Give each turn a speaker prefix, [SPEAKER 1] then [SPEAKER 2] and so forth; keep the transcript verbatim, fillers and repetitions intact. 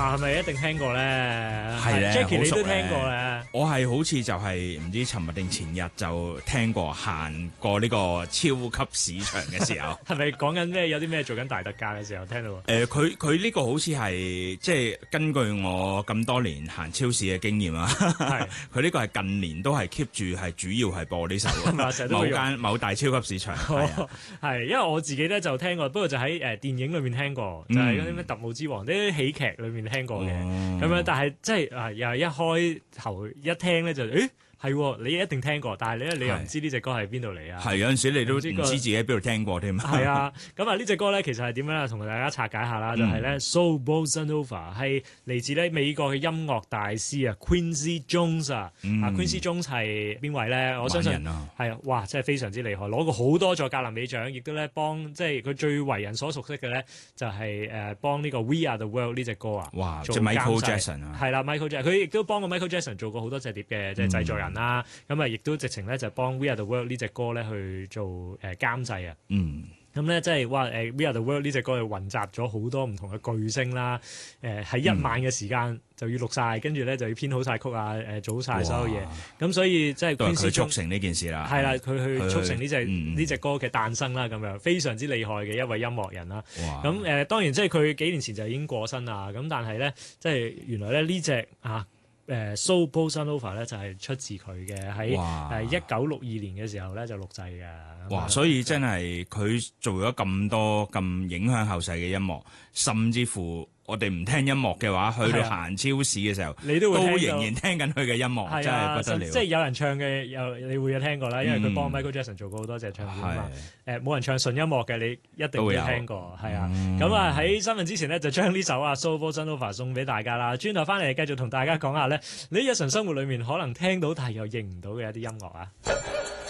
[SPEAKER 1] 啊，係咪一定聽過咧？
[SPEAKER 2] 係咧
[SPEAKER 1] ，Jackie 你都
[SPEAKER 2] 好熟咧
[SPEAKER 1] 聽過咧。
[SPEAKER 2] 我係好似就係唔知尋日定前日就聽過行過呢個超級市場嘅時候，
[SPEAKER 1] 係咪講緊咩？有啲咩做緊大特價嘅時候聽到？
[SPEAKER 2] 誒佢佢呢個好似係即係根據我咁多年行超市嘅經驗啊，
[SPEAKER 1] 係
[SPEAKER 2] 佢呢個係近年都係 keep 住係主要係播呢首
[SPEAKER 1] 嘛成日都
[SPEAKER 2] 某
[SPEAKER 1] 會用
[SPEAKER 2] 間某大超級市場係啊
[SPEAKER 1] 哦，係，因為我自己咧就聽過，不過就喺誒電影裏面聽過，
[SPEAKER 2] 嗯
[SPEAKER 1] 就係嗰啲咩特務之王啲喜劇裏面聽過嘅，
[SPEAKER 2] 哦
[SPEAKER 1] 咁樣，但係即係啊，又係一開頭一聽咧就，誒係喎，你一定聽過，但係咧你又唔知呢隻歌係邊度嚟啊？
[SPEAKER 2] 係有陣時你都唔
[SPEAKER 1] 唔知個
[SPEAKER 2] 知自己喺邊度聽過添。
[SPEAKER 1] 係啊，咁啊呢隻歌咧其實係點樣咧？同大家拆解下啦，就係咧 Soul Bossa Nova 係嚟自咧美國嘅音樂大師啊 Quincy Jones 啊，啊 Quincy Jones 係邊位咧？我相信
[SPEAKER 2] 猛人啊
[SPEAKER 1] 係啊，哇！真係非常之厲害，攞過好多座格林美獎，亦都咧幫即係佢最為人所熟悉嘅咧，就係誒幫呢個 We Are the World 呢隻歌啊，
[SPEAKER 2] 哇！
[SPEAKER 1] 做
[SPEAKER 2] 即係 Michael
[SPEAKER 1] 監製
[SPEAKER 2] Jackson 啊，
[SPEAKER 1] 係啦，Michael Jackson 佢亦都幫過 Michael Jackson 做過好多隻碟嘅即係製作人啦，咁啊亦都直情咧就幫 We Are the World 呢隻歌咧去做誒監製啊。
[SPEAKER 2] 嗯。
[SPEAKER 1] 咁咧，即係哇！誒《We Are the World》呢隻歌係混雜咗好多唔同嘅巨星啦。誒喺一晚嘅時間就要錄晒，跟住咧就要編好晒曲啊，誒組晒所有嘢。咁所以即係
[SPEAKER 2] 都係
[SPEAKER 1] Quincy
[SPEAKER 2] 佢促
[SPEAKER 1] Jones
[SPEAKER 2] 成呢件事啦。
[SPEAKER 1] 係啦，佢去促成呢隻
[SPEAKER 2] 嗯
[SPEAKER 1] 呢隻歌嘅誕生啦，咁樣非常之厲害嘅一位音樂人啦。
[SPEAKER 2] 哇！
[SPEAKER 1] 咁誒當然即係佢幾年前就已經過身啦。咁但係咧，即係原來咧呢隻啊。誒 Soul Bossa Nova 咧就係出自佢嘅，喺誒一九六二年嘅時候咧就錄製嘅。
[SPEAKER 2] 哇！所以真係佢做咗咁多咁影響後世嘅音樂，甚至乎我哋唔聽音樂嘅話，去到行超市嘅時候，
[SPEAKER 1] 你都會
[SPEAKER 2] 都
[SPEAKER 1] 聽到
[SPEAKER 2] 仍然聽緊佢嘅音樂，真係不得了。
[SPEAKER 1] 即係有人唱嘅，有你會有聽過啦，因為佢幫 Michael Jackson 做過好多隻唱片啊嘛。誒冇人唱純音樂嘅，你一定會聽過，係啊。咁啊喺新聞之前咧，就將呢首啊 Soul Bossa Nova 送俾大家啦。轉頭翻嚟繼續同大家講下咧，你日常生活裡面可能聽到但係又認唔到嘅一啲音樂啊。